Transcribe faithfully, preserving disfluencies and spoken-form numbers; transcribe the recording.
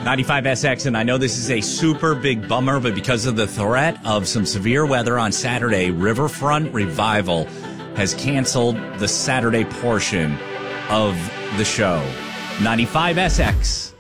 ninety-five S X, and I know this is a super big bummer, but because of the threat of some severe weather on Saturday, Riverfront Revival has canceled the Saturday portion of the show. ninety-five S X.